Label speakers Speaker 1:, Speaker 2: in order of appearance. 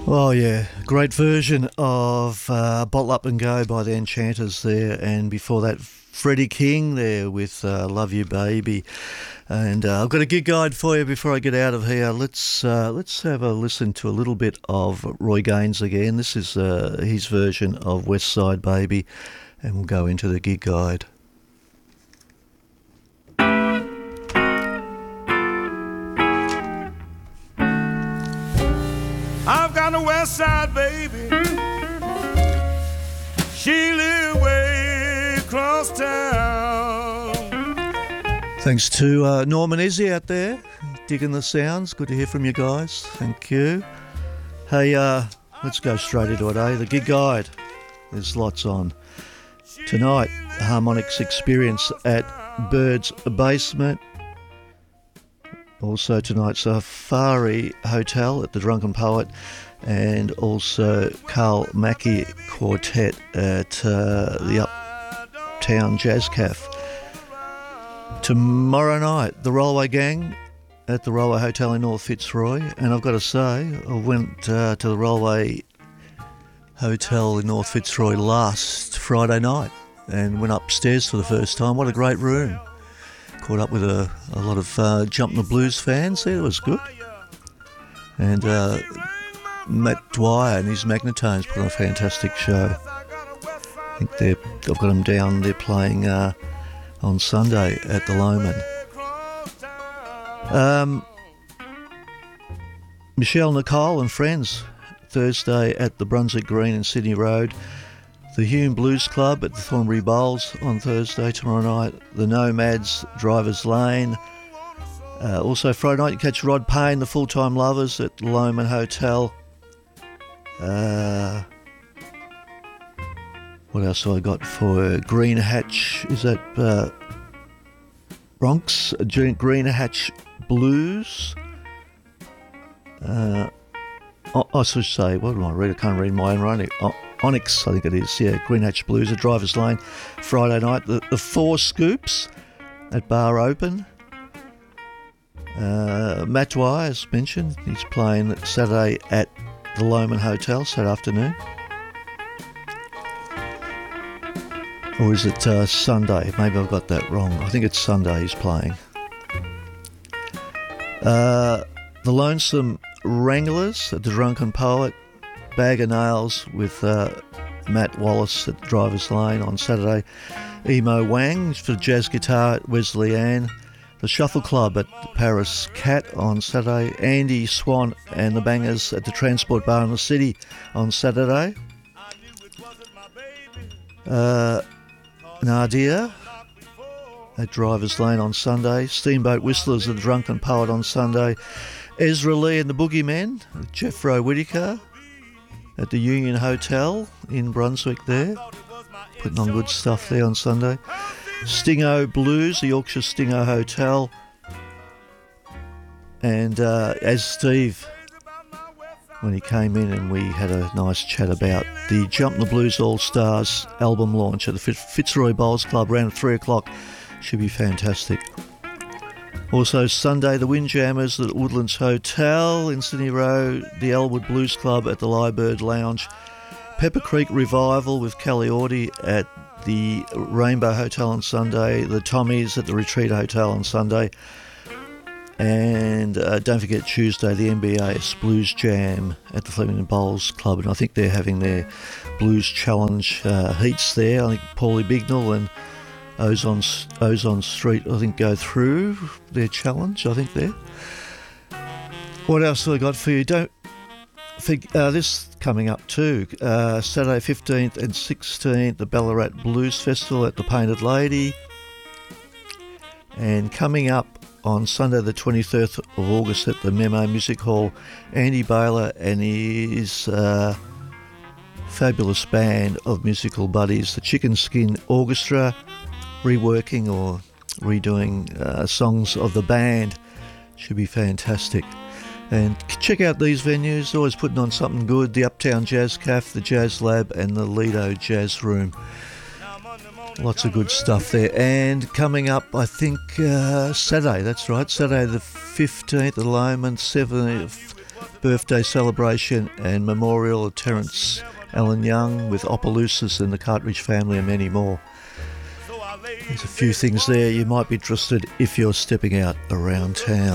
Speaker 1: Oh yeah, great version of Bottle Up and Go by the Enchanters there, and before that Freddie King there with Love You Baby. And I've got a gig guide for you before I get out of here. Let's have a listen to a little bit of Roy Gaines again. This is his version of West Side Baby, and we'll go into the gig guide.
Speaker 2: I've got a West Side baby. She lives way across town.
Speaker 1: Thanks to Norman Izzy out there, digging the sounds. Good to hear from you guys. Thank you. Hey, let's go straight into it, eh? The gig guide. There's lots on. Tonight, the Harmonics Experience at Bird's Basement. Also tonight, Safari Hotel at the Drunken Poet, and also Carl Mackey Quartet at the Uptown Jazz Cafe. Tomorrow night, the Rollway Gang at the Rollway Hotel in North Fitzroy, and I've got to say, I went to the Rollway Hotel in North Fitzroy last Friday night and went upstairs for the first time. What a great room. Caught up with a lot of Jumpin' the Blues fans there. It was good. And Matt Dwyer and his Magnetones put on a fantastic show. I think I've got them down. They're playing on Sunday at the Loman. Michelle Nicole and friends, Thursday at the Brunswick Green in Sydney Road. The Hume Blues Club at the Thornbury Bowls on Thursday, tomorrow night. The Nomads, Drivers Lane. Also Friday night you catch Rod Payne, the Full-Time Lovers at the Loman Hotel. What else have I got for Green Hatch? Is that Bronx? Green Hatch Blues? I should say, what do I read? I can't read my own writing. Onyx, I think it is, yeah, Green Hatch Blues at Drivers Lane, Friday night. The Four Scoops at Bar Open. Matt Dwyer, as mentioned, he's playing Saturday at the Loman Hotel, Saturday afternoon. Or is it Sunday? Maybe I've got that wrong. I think it's Sunday he's playing. The Lonesome Wranglers at the Drunken Poet, Bag of Nails with Matt Wallace at Drivers Lane on Saturday. Emo Wang for jazz guitar at Wesley Ann. The Shuffle Club at the Paris Cat on Saturday. Andy Swan and the Bangers at the Transport Bar in the City on Saturday. Nadia at Drivers Lane on Sunday. Steamboat Whistlers at the Drunken Poet on Sunday. Ezra Lee and the Boogeymen, Jeffro Whittaker at the Union Hotel in Brunswick there, putting on good stuff there on Sunday. Stingo Blues, the Yorkshire Stingo Hotel, and as Steve, when he came in and we had a nice chat about the Jumpin' the Blues All-Stars album launch at the Fitzroy Bowls Club around 3 o'clock, should be fantastic. Also Sunday, the Windjammers at Woodlands Hotel in Sydney Road, the Elwood Blues Club at the Lyrebird Lounge, Pepper Creek Revival with Kelly Audie at the Rainbow Hotel on Sunday, the Tommies at the Retreat Hotel on Sunday, and don't forget Tuesday, the MBAS Blues Jam at the Flemington Bowls Club, and I think they're having their Blues Challenge heats there. I think Paulie Bignell and Ozone Street, I think, go through their challenge, I think, there. What else have I got for you? Don't think this coming up too. Saturday 15th and 16th, the Ballarat Blues Festival at the Painted Lady. And coming up on Sunday the 23rd of August at the Memo Music Hall, Andy Baylor and his fabulous band of musical buddies, the Chicken Skin Orchestra, reworking or redoing songs of the band. Should be fantastic. And check out these venues, always putting on something good. The Uptown Jazz Cafe, the Jazz Lab and the Lido Jazz Room. Lots of good stuff there. And coming up, I think Saturday, that's right, Saturday the 15th, the Loman, 17th birthday celebration and memorial of Terence Allen Young with Opelousas and the Cartridge family and many more. There's a few things there you might be interested if you're stepping out around town.